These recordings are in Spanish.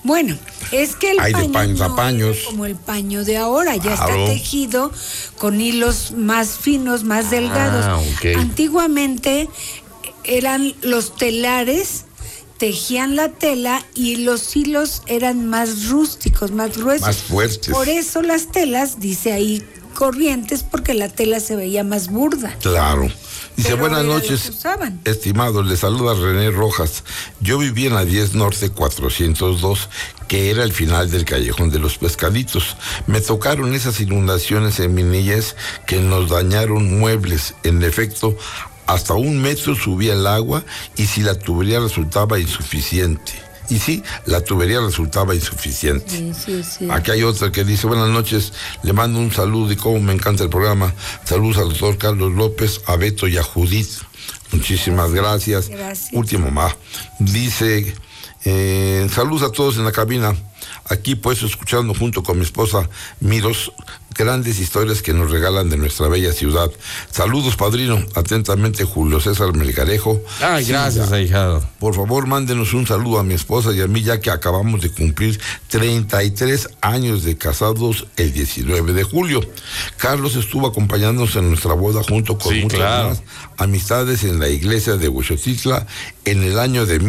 Bueno, es que el Hay de paño paños a no paños. era como el paño de ahora, ya Claro. está tejido con hilos más finos, más delgados. ok. Antiguamente eran los telares, tejían la tela y los hilos eran más rústicos, más gruesos. Más fuertes. Por eso las telas, dice ahí, corrientes, porque la tela se veía más burda. Claro. Dice, Pero buenas era lo noches, que usaban. estimado, le saluda René Rojas. Yo vivía en la 10 Norte 402, que era el final del Callejón de los Pescaditos. Me tocaron esas inundaciones en mi niñez que nos dañaron muebles. En efecto, hasta 1 metro subía el agua y si la tubería resultaba insuficiente. Y sí, la tubería resultaba insuficiente. Sí. Aquí hay otra que dice, buenas noches, le mando un saludo y cómo me encanta el programa. Saludos al doctor Carlos López, a Beto y a Judith. Muchísimas gracias. Último más. Dice, saludos a todos en la cabina. Aquí pues escuchando junto con mi esposa Miros, grandes historias que nos regalan de nuestra bella ciudad. Saludos, padrino. Atentamente, Julio César Melgarejo. Ay, gracias, ahijado. Por favor, mándenos un saludo a mi esposa y a mí, ya que acabamos de cumplir 33 años de casados el 19 de julio. Carlos estuvo acompañándonos en nuestra boda junto con muchas más amistades en la iglesia de Huexotitla en el año de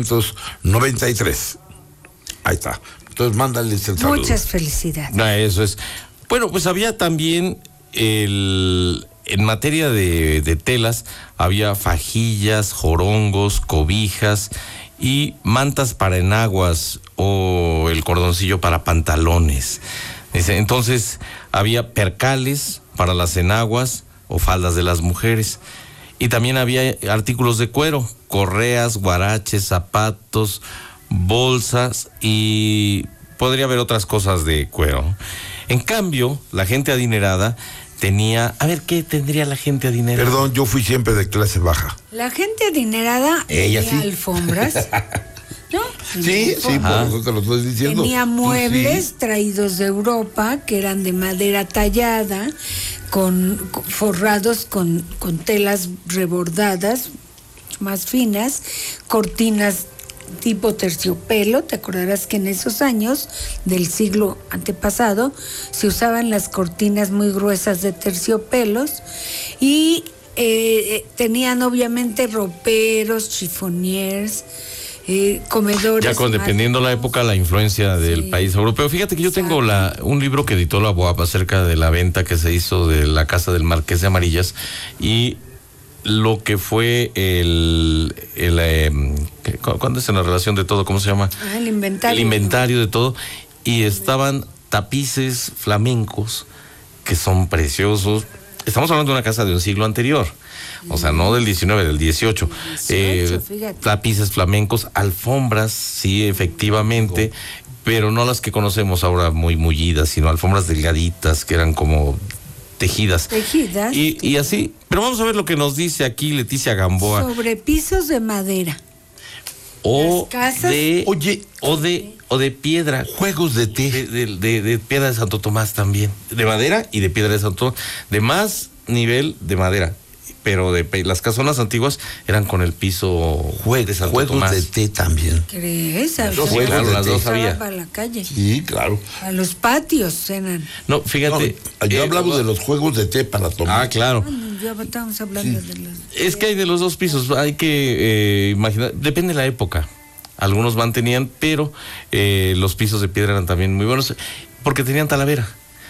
1993. Ahí está. Entonces, mándales el saludo. Muchas felicidades. Eso es. Bueno, pues había también en materia de telas, había fajillas, jorongos, cobijas y mantas para enaguas o el cordoncillo para pantalones. Entonces, había percales para las enaguas o faldas de las mujeres. Y también había artículos de cuero, correas, guaraches, zapatos, bolsas y podría haber otras cosas de cuero. En cambio, la gente adinerada tenía... A ver, ¿qué tendría la gente adinerada? Perdón, yo fui siempre de clase baja. La gente adinerada Ella tenía sí. alfombras, ¿no? Sí, por eso te lo estoy diciendo. Tenía muebles Sí. traídos de Europa, que eran de madera tallada, forrados con telas rebordadas, más finas, cortinas tipo terciopelo. Te acordarás que en esos años del siglo antepasado se usaban las cortinas muy gruesas de terciopelos y tenían obviamente roperos, chifoniers, comedores. Ya dependiendo la época, la influencia del país europeo. Fíjate que yo tengo un libro que editó la BOAP acerca de la venta que se hizo de la casa del Marqués de Amarillas y lo que fue ¿cuándo es en la relación de todo? ¿Cómo se llama? El inventario. El inventario de todo. Y estaban tapices flamencos que son preciosos. Estamos hablando de una casa de un siglo anterior. O sea, no del 19, del 18. Tapices flamencos, alfombras, sí, efectivamente, pero no las que conocemos ahora muy mullidas, sino alfombras delgaditas que eran como tejidas. Y así. Pero vamos a ver lo que nos dice aquí Leticia Gamboa. Sobre pisos de madera. O casas, de piedra. Juegos de té. De piedra de Santo Tomás también. De madera y de piedra de Santo Tomás. De más nivel de madera. Pero las casonas antiguas eran con el piso de Santo Tomás. Juegos de té también. ¿Crees? Sí, claro, las dos había. Para la calle. Sí, claro. A los patios eran. No, fíjate. No, yo hablaba de los juegos de té para tomar. Ah, claro. Ya estamos hablando de los... Es que hay de los dos pisos. Hay que imaginar. Depende de la época. Algunos mantenían, pero los pisos de piedra eran también muy buenos porque tenían talavera.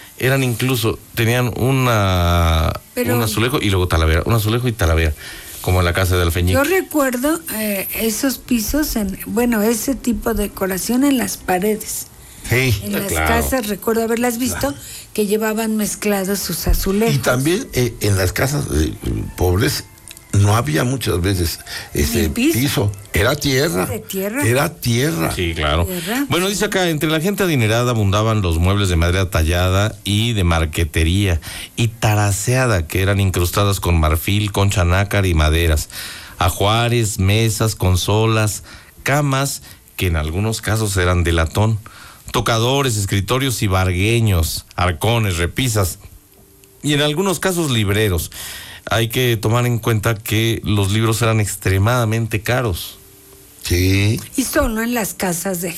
Tenían un azulejo y luego talavera, un azulejo y talavera, como en la casa de Alfeñique. Yo recuerdo esos pisos, ese tipo de decoración en las paredes. Sí, en las casas, recuerdo haberlas visto, que llevaban mezclados sus azulejos. Y también en las casas pobres no había muchas veces piso. Era tierra. ¿De tierra? Era tierra. Sí, claro. ¿Tierra? Bueno, dice acá, entre la gente adinerada abundaban los muebles de madera tallada y de marquetería y taraceada, que eran incrustadas con marfil, concha nácar y maderas. Ajuares, mesas, consolas, camas, que en algunos casos eran de latón. Tocadores, escritorios y vargueños, arcones, repisas y en algunos casos libreros. Hay que tomar en cuenta que los libros eran extremadamente caros. Sí. Y solo en las casas de